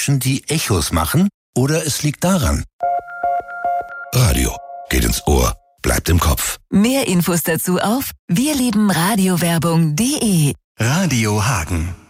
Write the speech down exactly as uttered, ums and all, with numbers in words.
Menschen, die Echos machen, oder es liegt daran. Radio geht ins Ohr, bleibt im Kopf. Mehr Infos dazu auf wir lieben radiowerbung punkt de. Radio Hagen.